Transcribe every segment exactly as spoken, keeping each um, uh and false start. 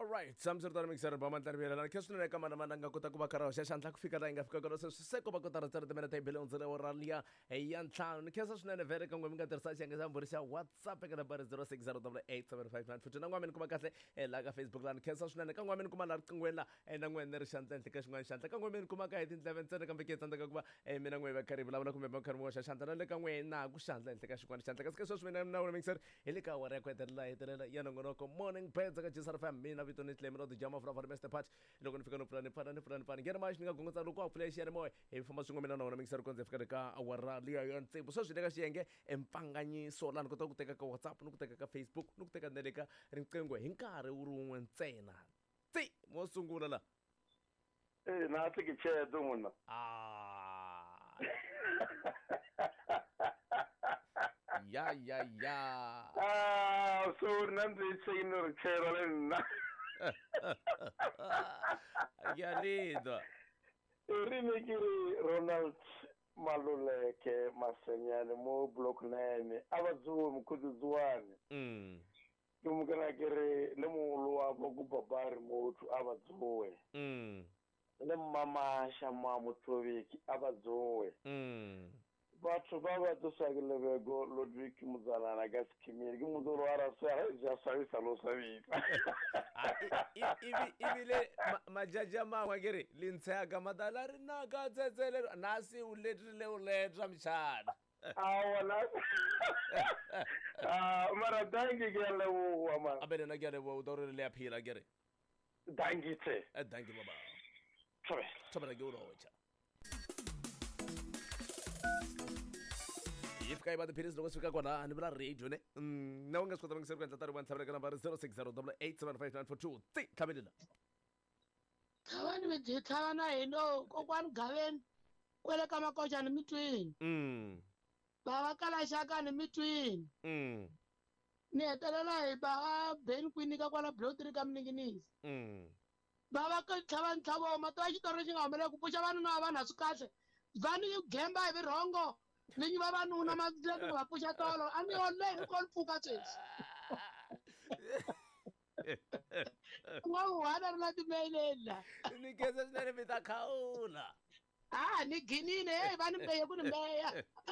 Alright, samsirtana mixer ba mantaribela na kesno ne kama na mananga kota kuba kara sha shantla ku fika inga fika kara se se ko ba kota ra tsara temena tebele on zero ralia e yan tla ne kesa shne ne vere kangwe minga tersa sha ngeza mburisa WhatsApp ka bar zero six zero eight seven five nine futhi nangwa men kuma kahle e la ka Facebook la ne kesa shne ne kangwa men kuma la kangwela e nangwe ne re shantla ntle ka shngwa shantla kangwe men kuma ka edin eleven tsena kambe ke tsanda ka kuba e mina ngwe ba kari bula bula kumbe ba kari mo sha shantla le kangwe na ku shantla ntle ka shngwa shantla ka se so shne na mixer ele ka wa re ko etela etela yana ngono ko morning pets ka jisar fam mina vito ni tleme ro jama fra farmeste patch loko nifika no plan plan plan plan ngena mash ninga gonga tsalo kwa flash ya moyo information ngomena na mixer konze fika ka awara liya yantse bo so shideka shiyenge empanganyiso lana kota kuteka ka WhatsApp no kuteka ka Facebook no kuteka neleka rinqengo hinkare urunwe ntsena tsi mo sungula la eh na tiki che dumuna ah ya ya ya ah so nandri chino chero lenna ya lindo rimekiri Ronald Maluleke masenyane mo block nine abazu mkuzuzuane mm kumukana kere lemu luwa bogu babari motu abazuwe mm le mama shama mutobiki abazuwe mm batho baba dosagile bego Lodrick Muzala na gaskimiri gimuzoro arasa ja savisa lo savita ibi ibile majaja mawagere lintsega madala rina ga tsetsele nasi uletrile uletra mchana awala ah mara dangi gele wo mara abene na gere wo dore le aphila gere dangi te dangi baba chobe chobe ge urocha if kai bad phiris logo swika kona ani bla radio ne na unga skota ngisero kwenta taru one seven number zero six zero eight seven five nine four two ti kamilila thawani be thawana hino kokwani gaven kwele kama koja ni mitwini mm baba kala shaka ni mitwini mm ni hetelela hi baba ben kwini ka kwala blotri ka mninginisi mm baba ka thavan thavo matwa xitori xi nga humelela ku puxa vanhu na vanhu a swi kahle vani gemba hi virhongo ninyi vavanuna matleti va puxa tolo a ni ole ko mpfuka sweswi n'wana ri na timelela ni kesa swinene mi ta khawula ah ni ginile hey vani mbeye ku ni mbeya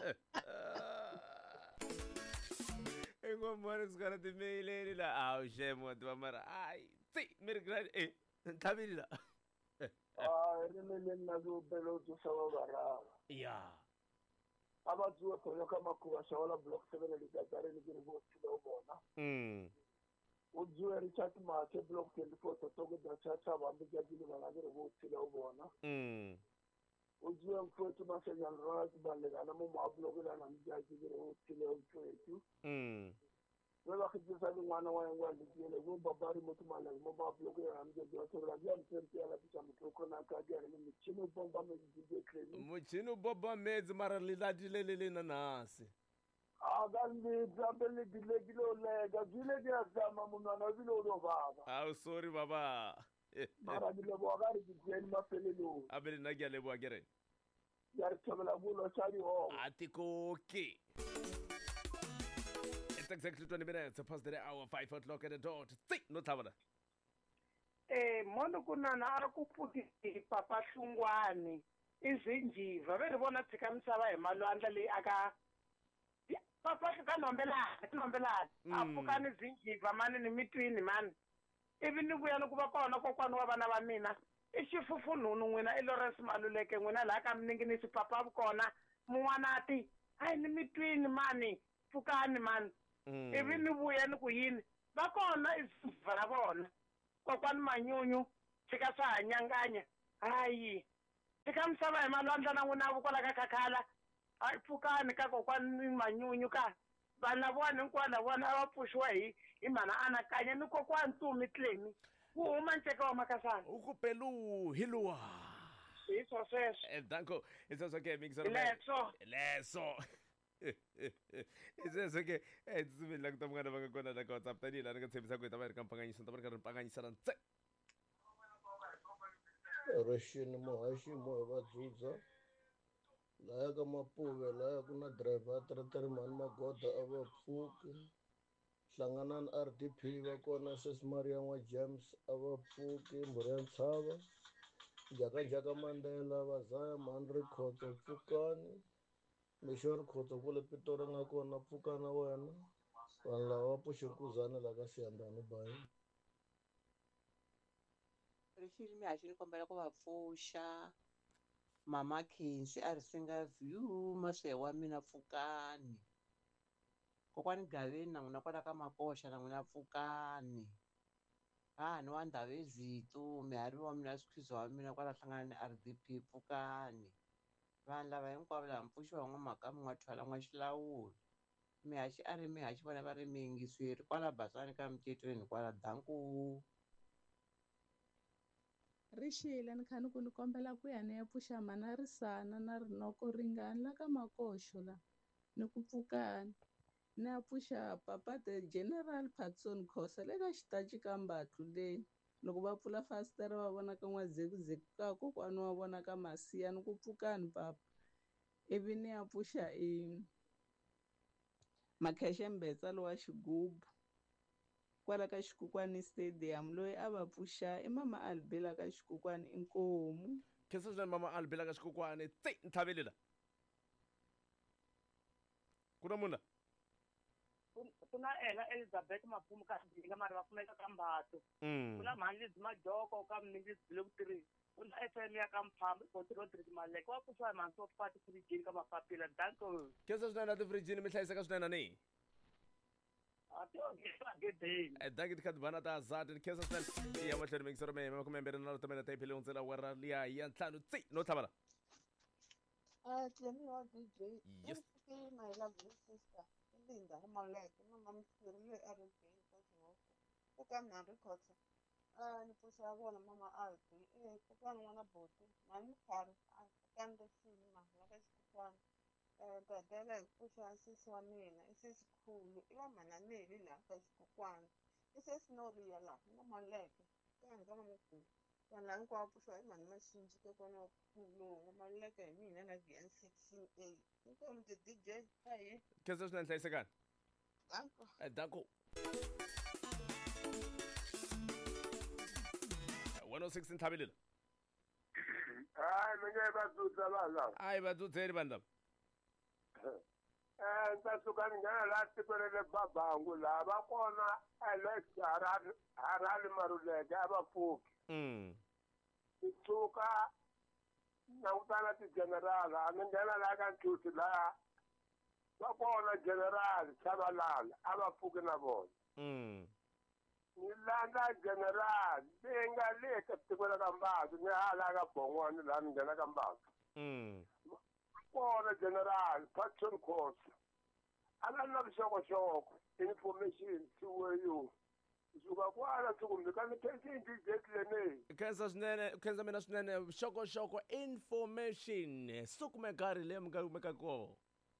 engomwana kusikana timeileni la awu shemo ti va mara ai tsi mi ri grad eh tlhavilila ah rimeleni na zo belo to sawa bara ya abazuwe khona kama kuwa shawala block seven ligatare ni ngiribo silo bona mm uzuwe Richard Make block twenty-four totogo da chacha bambi gajini managere bo silo bona mm uzuwe mfutu masenya rat balegana mu mablock la na mjajire bo silo mfutu mm wala khidisa ni mwana wa yangu alikile bo babari mutu mala mo mablock ya mjajire bo silo ya mtenti ala picha mtoko na kagere ni chino bomba mjije kreni muchino boba mezi mara lilatilelele na nasi agandi dzambele dile kilo le gazile dia zama munana vilo do baba awu sorry baba mara dile bo agari dijeni mapelelo abele na gyale bo agere yar chamela bulo chari ho atikoki it's exactly twenty minutes past the hour five o'clock at the dot tsi no thabana eh mono kunana ara kuputi papa hlungwane izinjiva vele bona tsika misava hi malwandla leyi aka papa ka nombelana ka nombelana apukani zinjiva mani ni mitwini mani ivi ni vuya ni ku va kona kokwani wa vana va mina i xifufunhunu n'wina i Lawrence Maluleke n'wina laha ka mninginisi papa kona mun'wanati hayi ni mitwini mani pfukani mani ivi ni vuya ni ku yini va kona izinjiva ra vona kokwani Manyunyu tshika swa hanyanganya hayi tika misava hi malwandla na n'wina vukola ka khakhala hayi pfukani ka kokwani Manyunyu ka vana vona hinkwala vona va pfuxiwa hi hi mhana anakanya ni kokwani Ntumi Tlemi wu huma nceka wa makasana ukupelu hilwa hi swo sweswo eh danko isose ke mixer leso leso isose ke eh tsumela ku tamngana va ka kona na ka WhatsApp tani la nga tshembisa ku ta va ri kampanganyisa ta va ri ka ri panganyisa ntse Russian muhashi mo vadzudza laya ka Mapuve laya ku na driver teretere mani magoda a va pfuki hlangana na R D P va kona Sis Maria wa James a va pfuki Murian Tshava Jaka Jaka Mandela Vazaya Mandri Khotso Pfukani Mishori Khotso kule Pitori nga kona Pfukana wena vanhu lava va puxukuzana la ka Siyandhani bayi Rixile mihaxi ni kombela ku va pfuxa mama Khensi a ri senga view maswe wa mina Pfukani kokwani Gaveni na n'wina kwala ka Makoxa na n'wina Pfukani hahani wa Ndhavezito mihari wa mina Skhwizo wa mina kwala hlangana ni R D P Pfukani vanhu lava hinkwavo laha mpfuxi wa n'wamhaka n'wa Thwala n'wa Xilawula mihaxi a ri mihaxi vona va ri miyingiseri kwala Basani ka Mtetweni kwala Danku. Rixile ni kha ni ku ni kombela ku ya ni ya pfuxa mana Risana na rinoko ringani la ka Makoxo la ni ku Pfukani ni ya pfuxa papa the General Patson Khosa le ka xitaci ka Mbatlu leyi loko va pfula fasitere va vona ka n'wazekuzeki ka kokwani wa vona ka Masiya ni ku Pfukani papa ivi ni ya pfuxa i Makheshe Mbetsa lo wa Xigubu kwala ka Xikokwani Stadium loyi a va pfuxa i mama Albela ka Xikokwani inkomu khensa swinene mama Albela ka Xikokwani tsi nthaveli la ku na munhu la ku na ela Elizabeth Mapumu ka Dinga mari va kumeka ka Mbato ku na Mhandlizi Majoko ka Mningisi Block three ku na F M ya ka Mphambi Boti Rodrick Maleke wa pfuxiwa hi Manso Fati Frijini ka Mapapila Danko khensa swinene na tifrijini mi hlayiseka swinene ni danki tikhadi bana ta azati ni khensa swinene iya mahlweni mingisero mehe makume mbirhi na rito mina ta yiphile ntsela wara liya ya ntlhanu tsi no tlhavela Uh, Jenny D J. Yes. My lovely sister. Linda Maleke. Mama Msirle Arugay. Kukan na records. Uh, ni pusha wona mama Albi. Eh, kukan wana bote. Mani par. Kukan de sima. Laka kukan. Eh, badala pusha sisi wa mina. Sisi cool. Iwa mana neli la ka kukan. Sisi no real la. Mama Maleke. Kan kama mkuu. Vanhu hinkwavo pfuxiwa hi vanhu maxinji ka kona kulungu maleka hi mina na V N sixteen A inkomu the D J hayi khensa swinene hlayisekani danko danko one oh six nthavelile hayi mi nge vatsutsa vanhu lava ayi vatsutseri vanhu lava um ndzi ta suka ni nghena laha tikweni le Babangu laha va kona Alex Harali Harali Maruleke a va pfuki Tsuka langutana ti-general a ni nghena laha ka Ntshuti laha va kona general Chabalala a va pfuki na vona ni landza general leyi nga le ka tiko la ka Mbatlu ni hala ka Bongwani laha ni nghena ka Mbatlu kona general Patson Khosa a nga na vuxokoxoko information siweyo suka kwala sikumbe ka ni khensi njijekileni khensa swinene khensa mina swinene vuxokoxoko information sukume nkarhi leyi mi nga kumeka kona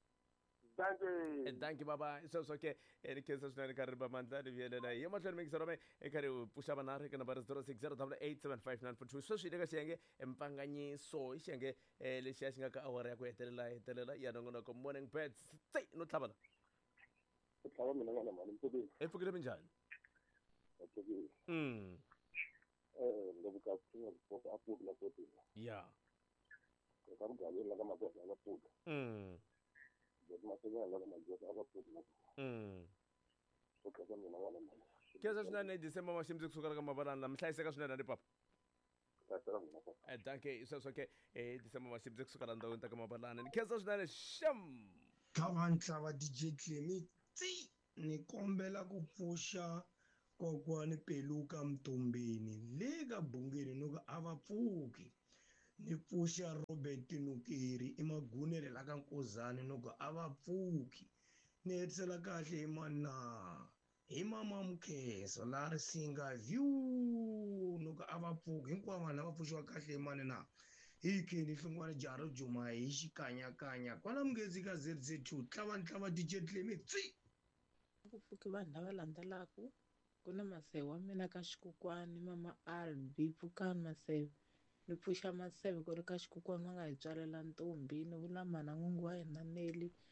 danke danki baba sweswo ke ni khensa swinene nkarhi ba mandla ni vuyelela hi mahlweni mingisero me i karhi u pfuxa vanharhu eka nambara zero six zero double eight seven five nine four two sweswi hi le ka xiyenge mpanganyiso i xiyenge lexiya xi nga ka awara ya ku hetelela hetelela ya nongonoko morning beds tsi no tlhava la ku tlhava mina n'wana mali mpfukile i pfukile minjhani mpfukile mm eh ngobuka pfuka pfuka a pfuka la pfuka ya ka mugangeni la ka Makoxa a va pfuka mm loko masengela la ka Makoxa a va pfuka mm ku tlhava mina n'wana mali khensa swinene December maximdzi kusuka la ka Mabalani la mi hlayiseka swinene ni papa tlhava mina papa Eh, danke sweswo ke eh December maximdzi kusuka la ndhawini ta ka Mabalani ni khensa swinene sham Khavantlava D J Clemi tsi ni kombela ku pfuxa kokwani Peluka Mtombeni le ka Bungeni no ka a va pfuki ni pfuxa Robert Nukeri emagunele la ka Nkozani no ka a va pfuki ni hetisela kahle hi mana hi mama Mkheso la Risinga view no ka a va pfuki hinkwavo vanhu lava pfuxiwa kahle hi mani na hi kheni hlungwane Jaro Juma hi xikanyakanya kwala munghezi ka Z Z two tlava tlava D J Clemi tsi ku pfuki vanhu lava landzelaku ku na Maseve wa mina ka Xikokwani mama Albi Pfukani Maseve ni pfuxa Maseve ku ri ka Xikokwani va nga hi tswalela ntombi ni vula mana n'wingi wa hina Neli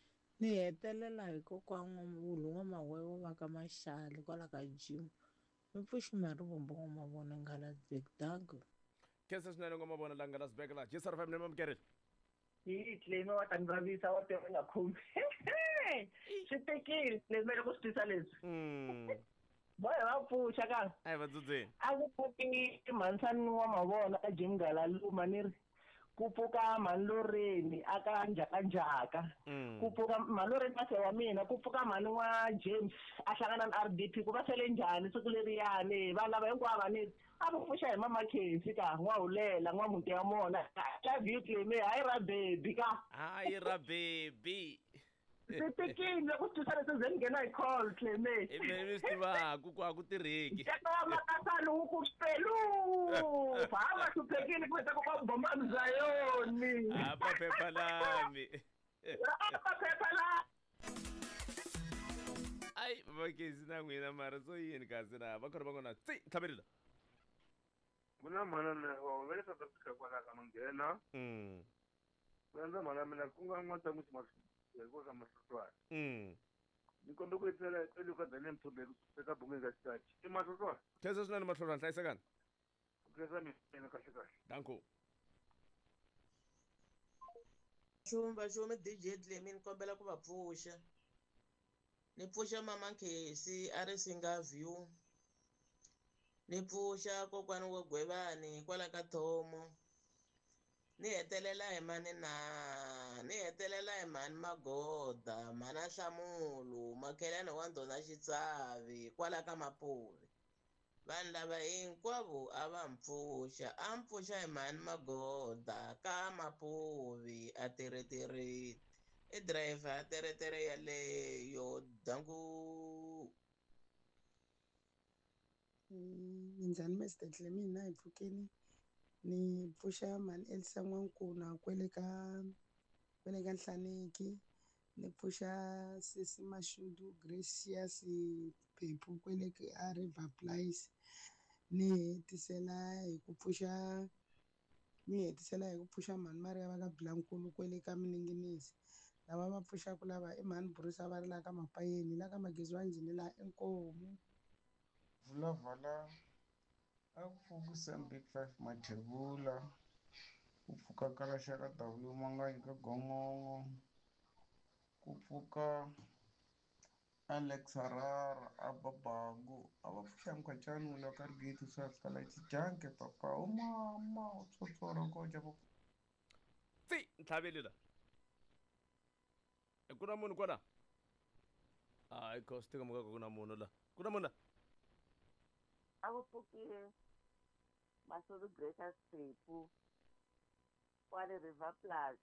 ni hetelela hi kokwana wulu n'wamahwevo va ka Maxali kwala ka Jim mi pfuxi mari vumba n'wamavona Ngalasbeck dango khensa swinene n'wamavona la Ngalasbeck la J S R F M ni mamukerele hi claim wa ta ngavisa wa te nga khomi swi tekile leswi loko swi tisa leswi boya va pfuxa ka ai va dzudzeni a ku pfuki mansani wa mavona ka Jim Galaluma ni ri ku pfuka Maloreni aka njaka njaka ku pfuka Maloreni mase wa mina ku pfuka mani wa James a hlangana na R D P ku va sele njhani siku leriyani va lava hinkwavo ni a va pfuxa hi mama Khensi ka n'wa hulela n'wa muti ya mona ka view claim hayi ra baby ka hayi ra baby sitikile ku tisa leswi ze nghena hi call claim i me mi stiva ku ku aku tirheki teka wa makasana wu ku spelu hava hluphekile ku ta ku ka bomba mzayoni apa phepha lami apa phepha la ai baba Khensi na n'wina mara so yini kasi na va khori va n'wina tsi tlhavelela kuna mhana na wa vele South Africa kwala ka manghena mm kuna mhana mina ku nga n'wata n'wi ma ko ka masotwana mm ni kondo ku etsela pele ka Daniel Mthombe eka bunge ka start i masotwana khensa swinene mahlorana hlayisekani khensa mi ena kahle kahle danko Shumba shume D J Claim ni kombela ku va pfuxa ni pfuxa mama Khensi a ri singa view ni pfuxa kokwani wo Gwevani kwala ka Thomo ni hetelela hi mani na ni hetelela hi mani Magoda mana Nhlamulo makhelani wa Ndhona Xitsavi kwala ka Mapuli vanhu lava hinkwavo a va mpfuxa a mpfuxa hi mani Magoda ka Mapuvi a teretere i driver a teretere yaleyo dangu minjhani Mister Claim na hi pfukeni ni pfuxa mani Elsa N'wankuna kwele ka kwele ka Nhlaneki ni pfuxa Sesi Mashudu Gracious Phephu kwele ka River Place ni hetisela hi ku pfuxa ni hetisela hi ku pfuxa mani Maria va ka Blankulu kwele ka Miningisi lava va pfuxaku lava i mani Bruce va ri la ka Mapayeni la ka Magezi wa Njhini la enkomu Vulavala a ku pfuka Sam Big Five Mathebula ku pfuka Kalaxaka W Manganyi ka Gongongo ku pfuka Alex Harara a Babangu a va pfuxa Mkhacani wula ka Rigate swa fika la Xijanke papa o mama o tsotsora ko ja papa tsi tlhavelela ku na munhu kwala ai kosti ka muka ku na munhu la ku na munhu la a va pfuki Masolo Gracious Phephu kwale River Plus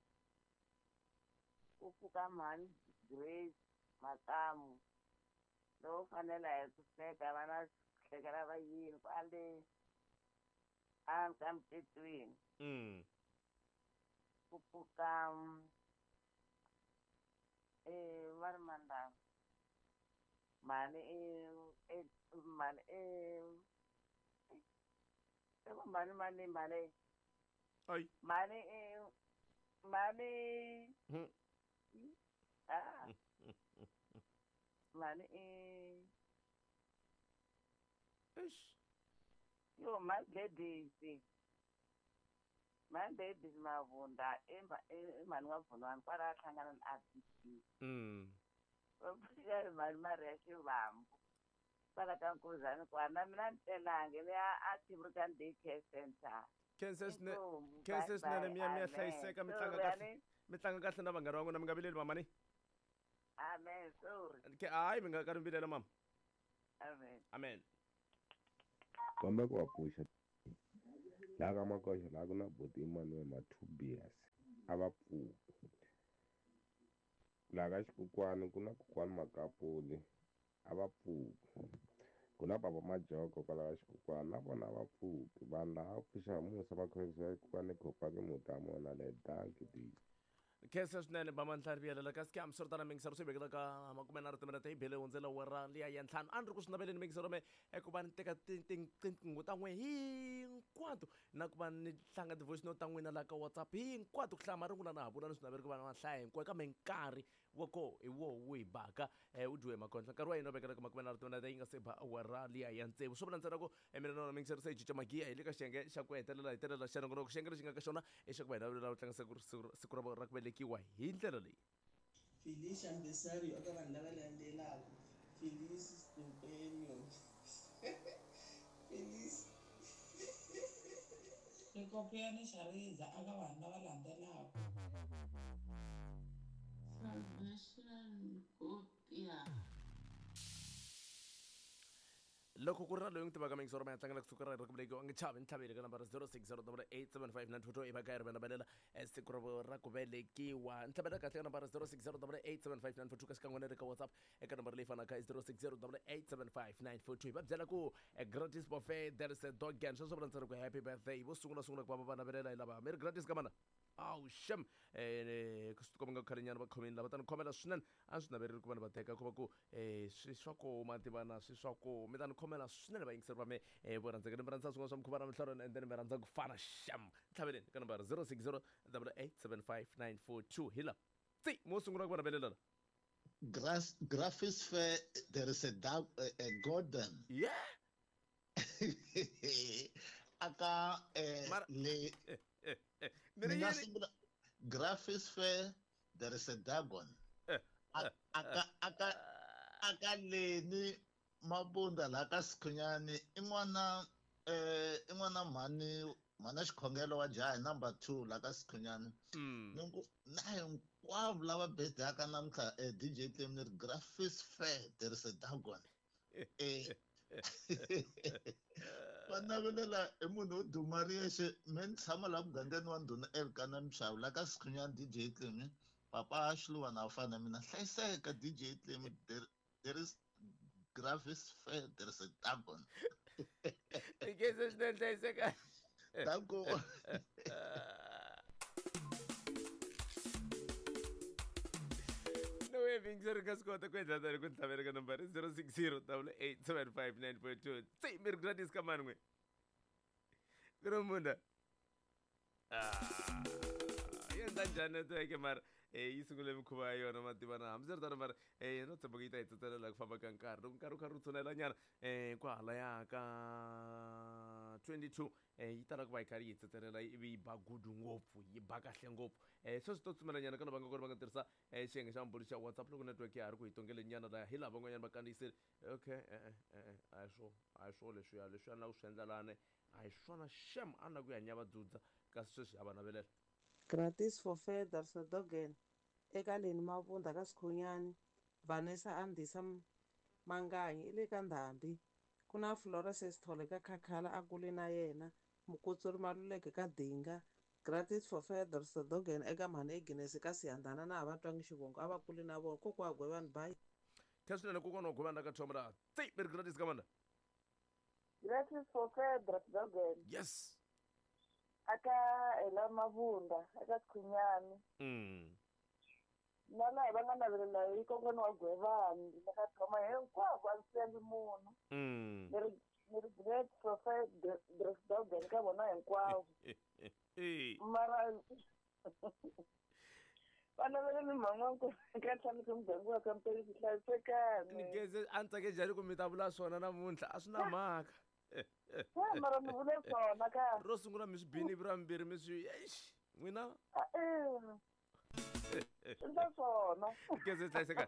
ku pfuka mani Grace Makamu lowu fanela hi ku hleka vana hlekela va yini kwale a ka Mtetweni mm ku pfuka eh va ri mandla mani eh mani eh eko mani mani mani ai mani eh mani ah mani eh ish yo my ladies my ladies Mavunda emba mani wa Vunwani kwala hlangana na R D P mm ya mani Maria Xivambu kwala ka Nkuzani kwana mina ntelange ni a African Day Care Center khensa swinene khensa swinene mi ya mi ya hlayiseka mi tlanga kahle mi tlanga kahle na vanghana va n'wina mi nga vileli mamani amen sorry ke hayi mi nga ka ri vilela mama amen amen kombe ku va pfuxa laha ka Makoxa laha ku na buti Emmanuel Matubias a va pfuki laha ka Xikokwani ku na kokwani Makapuli a va pfuki ku na papa Majoko kwala ka Xikokwani na vona a va pfuki vanhu lava pfuxa Musa Makhwezi ya kokwani khopaki muti wa mona le danki di khensa swinene ba mantlhari vielela ka scam swi ri tana mingisero swi vekela ka makume na ri timinete hi bele hundzela wara liya ya ntlhanu a ni ri ku swi naveleni mingisero me eku va ni teka tinqingho ta n'we hinkwato na ku va ni tlanga ti-voice note ta n'wina laha ka WhatsApp hinkwato ku hlaya marungula na ha vula ni swi naveli ku va na hlaya hinkwayo kambe nkarhi wako i wo wo i baka u dwe makonhla nkarhi wa hina vekela ka makume na ritona leyi nga se ba awara liya ya ntsevu swo vula ntsena ku mina nona mi ngiserisa hi cinca magiya hi le ka xiyenge xa ku hetelela hi telela xa nongonoko xiyenge lexi nga ka xona i xa ku va hina vulela u tlanga siku ra ra ku velekiwa hi ndlela leyi Felicia Mbesario aka vanhu lava landzelaka Felice Stupeno Felice Rikopiyani Shariza aka vanhu lava landzelaka Salvation Kotia loko ku ri na loyi n'wi tivaka mingisoro ma ya tlangela kusuka ra rikubuleki wa nge chavi ni tlhavile ka nambara zero six zero double eight seven five nine two two i va ka yi ri venavelela siku ra ku velekiwa ni tlhavela kahle ka nambara zero six zero double eight seven five nine four two ka xikan'we na le ka whatsapp eka nambara leyi fanaka i zero six zero double eight seven five nine four two hi va byela ku gratis buffet there is a dogan sweswo vula ntsena ku happy birthday vo sungula sungula ku va va navelela hi lava mi ri gratis ka mana awu shem um kusutikoma nga khalenyana va khomeni lava ta ni khomela swinene a swi naveleri ku va ni va teka ku va ku um swi swa ku mativana swi swa ku mi ta ni khomela swinene vayingiseri va me um vo rhandzeka ni mi rhandzisa swin'wana swa mikhuva na mihlorona and then mi rhandza ku fana sham tlhaveleni ka nambara zero six zero double eight seven five nine four two hi la tsi mo sungula ku va navelela Grass, graphics fair, there is a, dog, a, a golden. Yeah. Aka eh, le. Mina singula graphics fair, there is a dragon. Aka aka aka le ni mabunda la ka skunyani imwana eh imwana mani mana xikhongelo wa jaha number two la ka skunyani. Nungu nayo wa lava birthday aka namhla eh, D J Temner graphics fair, there is a dragon. Eh Panavelela emunhu dumaria she men tshama la mugangeni wa ndhuna Elkana Mshawu la ka Sikhunyana D J Clemi papa Ashluwa na fana mina hlayiseka D J Clemi there, there is graphics fair there is a dragon ikese swinene hlayiseka danko no way vingiseri ka swi kota ku endla tani ku ni tlhavela ka nambara zero six zero double eight seven five nine four two tsi mi ri gratis ka mani n'we ku ri munda yenza njhani netiweke mara um yi sungule mikhuva ya yona mativana hambi se ri tano mara um no tshemba ku yi ta hi tsotselela ku famba ka nkarhi loko nkarhi wu karhi wu tshunelanyana um ku halaya ka twenty two um yi tala ku va yi karhi yi tsotselela ivi yi ba gudu ngopfu yi ba kahle ngopfu um sweswi to tsumelanyana ka no va nga ku ri va nga tirhisa um xiyenge xa mbulu xa whatsapp loko network ya ha ri ku hi tongelenyana laha hi laha van'wanyana va kandziyisile okay e-e e-e a hi swo a hi swo leswiya leswiya na ku swi endla lani a hi swona shem a na ku ya nyava dzudza kasi sweswi ha va navelela gratis for feather sodogen eka leni mavunda ka Sikhunyani Vanessa Andisa Manganyi i le ka Ndhambi ku na Flora Sesithole ka Khakhala a kule na yena Mukutsuri Maluleke ka Dinga gratis for feather sodogen eka mhani Agnes ka Siyandhana na hava twangi xivongo a va kule na vona kokwa gwe vanhu bayi kha swinene kokwana wa guvana ka thomela tsi mi ri gratis ka mana gratis for feather sodogen yes aka ela mavunda aka Sikhunyani mm na laha va nga navelela hi kokwana wa Gwevani laka thoma hinkwavo a sengi munhu mm ni ri ni ri great prophet dogen ka vona hinkwavo mara va navele ni mhangu ka tshami ka muganga wa kampeni ku hlayisekani ni geze a ni tsake njhani ku mi ta vula swona namuntlha a swi na mhaka mara ni vule swona ka ro sungula mi swi bini ivi ra mbirhi mi swi eish n'wina endla swona geze hlayiseka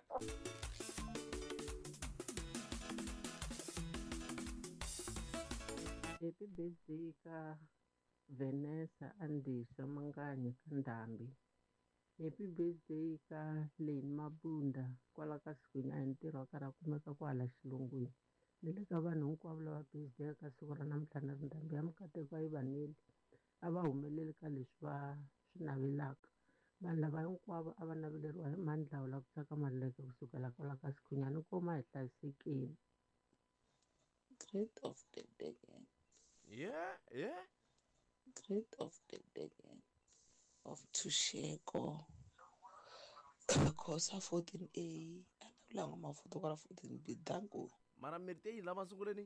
happy birthday ka Vanessa Andisa Manganyi ka Ndhambi happy birthday ka Leni Mabunda kwala ka Sikhunyani ntirho wa karhi a kumeka kwala xilungwini ni le ka vanhu hinkwavo lava birthday ka siku ra namuntlha na ri Ndhambi ya mikateko a yi vaneli a va humeleli ka leswi va swi navelaka vanhu lava hinkwavo a va naveleriwa hi mani Dlawula ku tsaka Maluleke kusukela kwala ka Sikhunyani koma hi hlayisekeni Great of the Degen yeah yeah Great of the Degen of Tusheko Khosa fourteen A anavula mafuto kwala fourteen B danko mara mi ri te yini lava sunguleni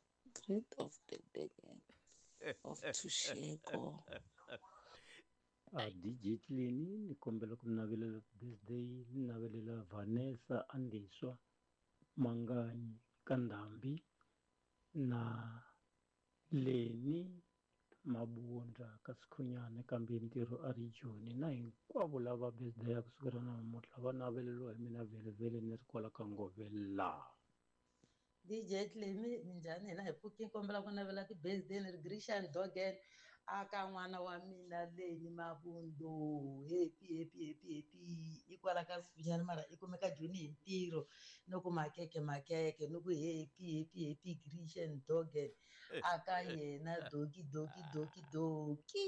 Great of the Degen of Tusheko a D J Tlini ni kombela ku navelela birthday ni navelela Vanessa Andiswa Manganyi Kandambi na Leni Mabunda ka Sikhunyana kambe ntirho a ri Joni na hinkwavo lava birthday ya kusukela namuntlha va naveleliwa hi mina vhelevhele ni ri kwala ka Ngovela. D J Tlini minjhani hina hi pfuki kombela ku navela ti-birthday ni ri Grisham Dogen aka n'wana wa mina Leni Mabundo happy happy happy happy i kwala ka Sikhunyana mara i kumeka Joni hi ntirho no ku makeke makeke no ku happy happy happy Grisham Dogen aka yena doki doki doki doki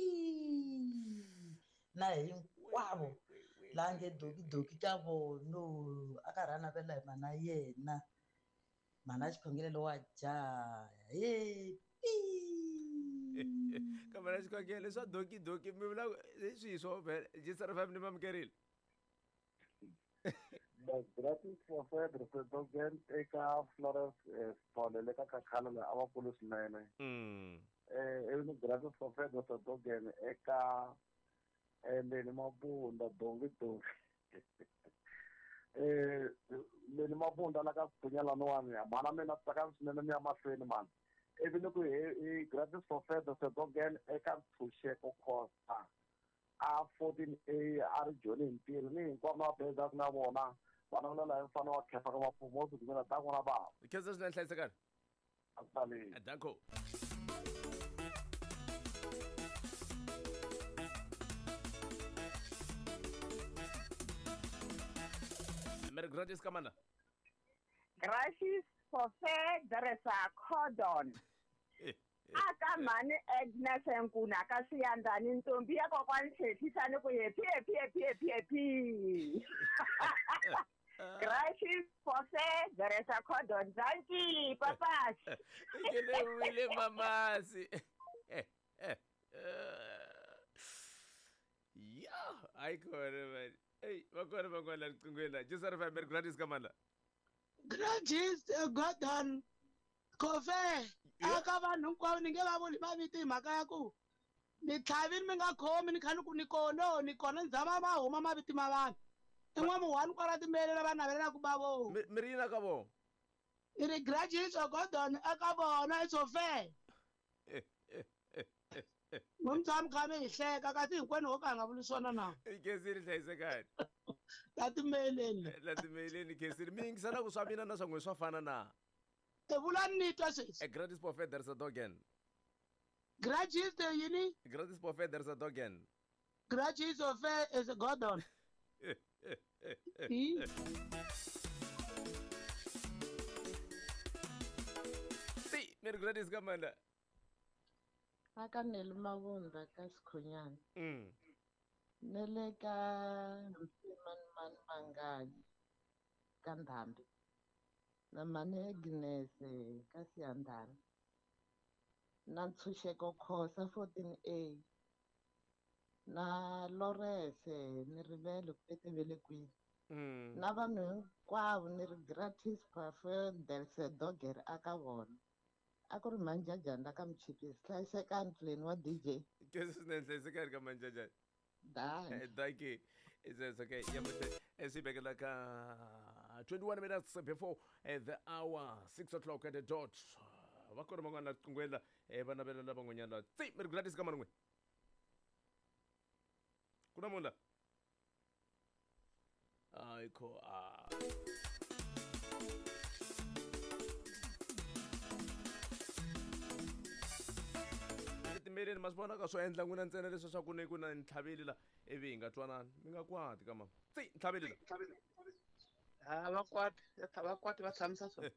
na hinkwavo lange doki doki ka vono aka rana vela hi mana yena mana xikhongelo wa jaha happy kamera xikhongelo swa doki doki mi vula leswi swo vhela jisara family mamukerile. Gratis for Fred Dogen eka Florence Stole le ka kakhala la ava polo swinene. Mm. Eh even gratis for Fred Dogen eka Leni Mabunda dongi dongi. Eh Leni Mabunda la ka punyala no wani mana mina tsaka swinene mi ya mahlweni man. Even ku e gratis for Fred Dogen eka Thusheko Costa. A fourteen A R Joni ntirho ni hinkwavo na beza na vona vana va la mfana wa khefa ka mafumo ku dimela ta vona baba Khensa swinene hlayisekani. asali Danko. Merry gratis kamana. Gracias for fair, there is a cordon. Aka mani Agnes Nkuna kasiyandani ntombi yako kwanithethisa ku happy happy happy happy happy. Gracias for fair, there is a cordon. Thank you, Papa. Kele wile mamasi. Yeah, I kore man. Hey, wakore wakore kungwela. Jisara fa merry gratis kamana. Gratis Gordon Cofe aka vanhu hinkwavo ni nge va vuli mavito hi mhaka ya ku ni tlhavini mi nga khomi ni kha ni ku ni kono ni kona ni zama ma huma mavito ma vanhu i n'wamuhwani kwala timelela va navelelaku va vona mi ri yina ka vona i ri Gracious Gordon eka vona i Sofe mi tshama kha mi hi hleka kasi hinkwenu ho ka hi nga vuli swona na Khensile hlayisekani la timeleni la timeleni Khensile mi yingisana ku swa mina na swa n'we swa fana na e vula ni twa sweswi a gratis prophet there's a dogen Gracious the yini gratis prophet there's a dogen Gracious Sofe is a Gordon si merry gratis kamanda aka Neli Mabunda ka Sikhunyana mm ne le ka Mani Manganyi ka Ndhambi na mani Agnes ka Siyandhani na Ntshunxeko Khosa fourteen A na Lawrence ni rivele ku etivelekwini mm na vanhu hinkwavo ni ri Gratis Parfait Delse Dogger aka vona a ku ri manjajani ka Mchipisi hlayisekani Tleni wa D J Khensa swinene hlayisekani ka manjajani dai thank you it's, it's okay yamute esibekela ka twenty-one minutes before uh, the hour six o'clock at the dot va kona van'wana qingwela eh vana vela lava n'wanyana tsi mi ri gratis ka mani n'we ku na munhu la ayikho a timeleni ma swi vonaka swo endla n'wina ntsena leswi swa ku ni ku na ni tlhaveli la ivi hi nga twanani mi nga kwati ka mama tsi ni tlhaveli la ha vakwati vakwati va tshamisa swona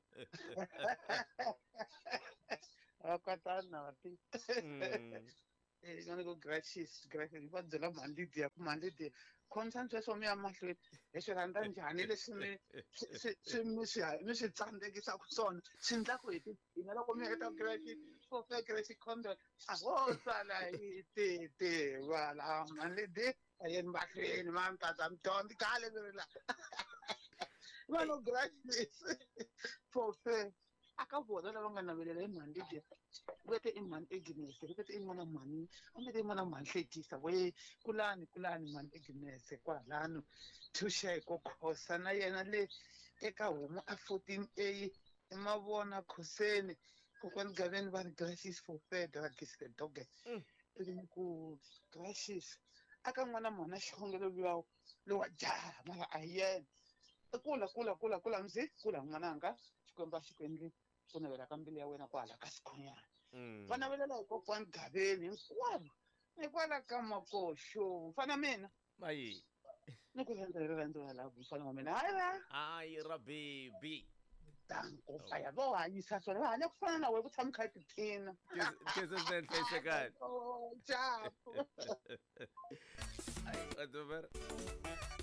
vakwatani na vati ngani ku Gracious Gracious va byela mhandlidi ya mhandlidi khomisa sweswo mi ya mahlweni hi swi rhandza njhani leswi mi mi swi tsandzekisaka swona swi endlaku hi ti hina loko mi heta Gracious Sofe Gracious Condon a ho sala hi ti ti vala mhandlidi a yeni mahlweni ma mi tata mtombi khale mi ri la Bueno, Gracious Sofe aka vona lava nga navelela hi mhani letiya vete i mhani Agnes vete i n'wana mhani a vete i n'wana mhani Hlekisa we kulani kulani mhani Agnes kwalano Thusheko Khosa na yena le eka homu a fourteen A emavona Khoseni kokwani Gaveni va ri Gracious for fed ra Gisile Doge ivi ku Gracious aka n'wana mhana xihongelo luwa lowa jaha mara a hi yena kula kula kula kula mzi kula n'wananga xikwembu a xikwendli xo navela ka mbilu ya wena kwala ka sikhonyana va navelela hi kokwani Gaveni hinkwavo hikwala ka Makoxo mfana mina mayi ni ku endla hi rirhandzu ra lava mfana wa mina hayi va hayi ra baby danko faya vo hanyisa swona va hanya ku fana na we ku tshama kha hi tiphina kese swinene hlayisekani japu Ai,